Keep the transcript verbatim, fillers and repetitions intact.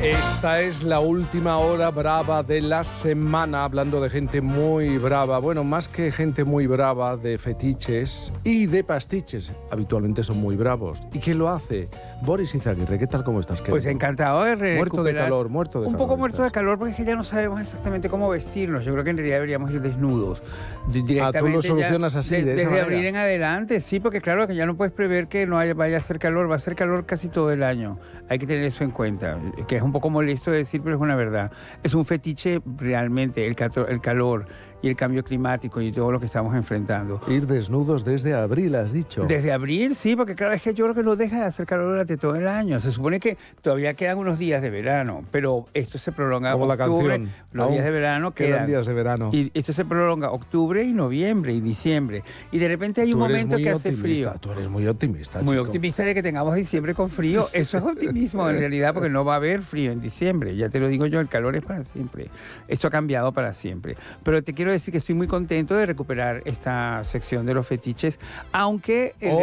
Esta es la última hora brava de la semana, hablando de gente muy brava. Bueno, más que gente muy brava, de fetiches y de pastiches. Habitualmente son muy bravos. ¿Y quién lo hace? Boris Izaguirre, ¿qué tal? ¿Cómo estás? Pues encantado de recuperar. Muerto de calor, muerto de un calor. Un poco muerto estás. de calor porque es que ya no sabemos exactamente cómo vestirnos. Yo creo que en realidad deberíamos ir desnudos. Ah, tú lo solucionas ya, así, de, de esa Desde manera. abril en adelante, sí, porque claro que ya no puedes prever que no haya, vaya a hacer calor. Va a hacer calor casi todo el año. Hay que tener eso en cuenta, que es un poco molesto decir, pero es una verdad. Es un fetiche realmente, el, el calor y el cambio climático y todo lo que estamos enfrentando. Ir desnudos desde abril, has dicho. Desde abril, sí, porque claro, es que yo creo que no deja de hacer calor durante todo el año. Se supone que todavía quedan unos días de verano, pero esto se prolonga Como la octubre, canción. los Aún días de verano quedan quedan. días de verano. Y esto se prolonga octubre y noviembre y diciembre. Y de repente hay Tú un eres momento muy que hace optimista, frío. Tú eres muy optimista, Muy chico. optimista de que tengamos diciembre con frío. Eso es optimismo en realidad, porque no va a haber frío en diciembre. Ya te lo digo yo, el calor es para siempre. Esto ha cambiado para siempre. Pero te quiero decir que estoy muy contento de recuperar esta sección de los fetiches, aunque... El